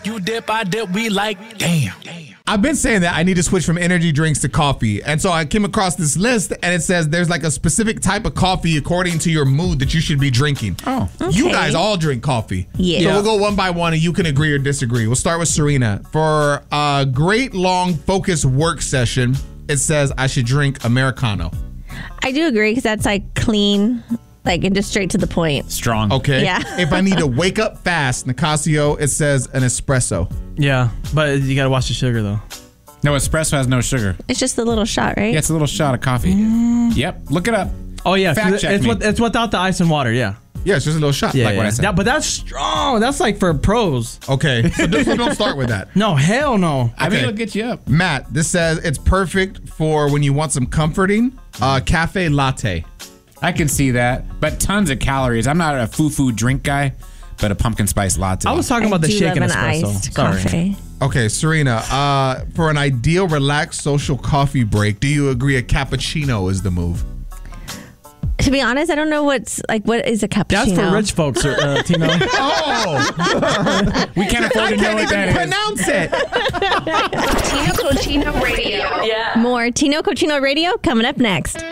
You dip, I dip, we like, damn. I've been saying that I need to switch from energy drinks to coffee. And so I came across this list and it says there's like a specific type of coffee according to your mood that you should be drinking. Oh. Okay. You guys all drink coffee. Yeah. So we'll go one by one and you can agree or disagree. We'll start with Serena. For a great long focused work session, it says I should drink Americano. I do agree because that's like clean, like and just straight to the point. Strong. Okay. Yeah. If I need to wake up fast, Nicasio, it says an espresso. Yeah, but you gotta watch the sugar though. No, espresso has no sugar. It's just a little shot, right? Yeah, it's a little shot of coffee. Yep. Look it up. Oh yeah, Fact check me. it's without the ice and water. Yeah. Yeah, it's just a little shot. Yeah, like what I said. But that's strong. That's like for pros. Okay. So don't start with that. No, hell no. I mean, Okay. it'll get you up. Matt, this says it's perfect for when you want some comforting. Cafe latte. I can see that. But tons of calories. I'm not a foo-foo drink guy, but a pumpkin spice latte. I was talking about the do shaken love an espresso. iced Sorry. coffee. Okay, Serena, for an ideal relaxed social coffee break, do you agree a cappuccino is the move? To be honest, I don't know what is a cappuccino. That's for rich folks, Tino. Oh! We can't afford to know what that is. pronounce it. Tino Cochino Radio. More Tino Cochino Radio coming up next.